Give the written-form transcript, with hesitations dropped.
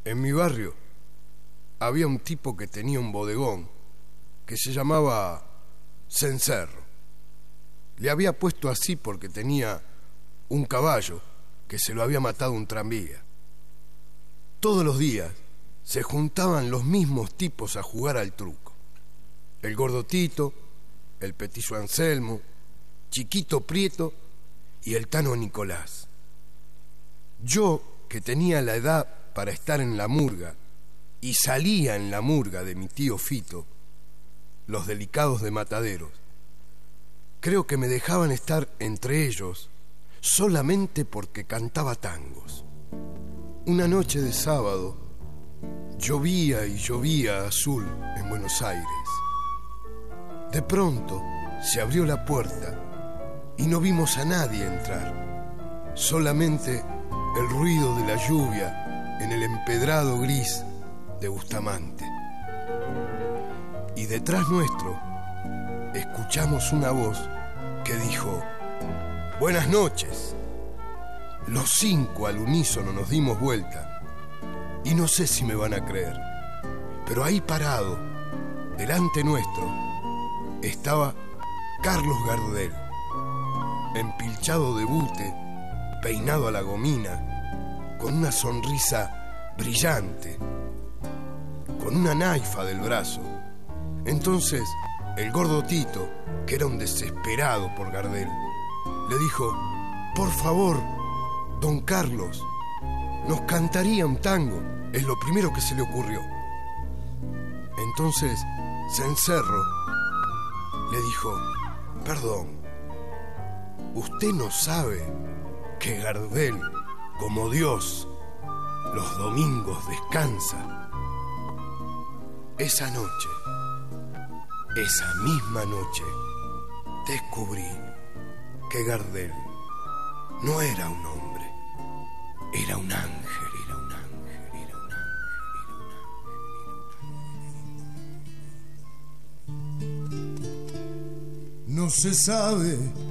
En mi barrio había un tipo que tenía un bodegón que se llamaba Cencerro. Le había puesto así porque tenía un caballo que se lo había matado un tranvía. Todos los días se juntaban los mismos tipos a jugar al truco. El gordo Tito, el petizo Anselmo, Chiquito Prieto y el Tano Nicolás. Yo, que tenía la edad para estar en la murga y salía en la murga de mi tío Fito, los delicados de Mataderos, creo que me dejaban estar entre ellos solamente porque cantaba tangos. Una noche de sábado llovía y llovía azul en Buenos Aires. De pronto se abrió la puerta y no vimos a nadie entrar, solamente el ruido de la lluvia en el empedrado gris de Bustamante. Y detrás nuestro escuchamos una voz que dijo: «Buenas noches». Los cinco al unísono nos dimos vuelta y no sé si me van a creer, pero ahí parado, delante nuestro, estaba Carlos Gardel, empilchado de bute, peinado a la gomina, con una sonrisa brillante, con una naifa del brazo. Entonces el gordo Tito, que era un desesperado por Gardel, le dijo: «Por favor, don Carlos, nos cantaría un tango». Es lo primero que se le ocurrió. Entonces Cencerro le dijo: «Perdón, usted no sabe que Gardel, como Dios, los domingos descansa». Esa noche, esa misma noche, descubrí que Gardel no era un hombre, era un ángel. No se sabe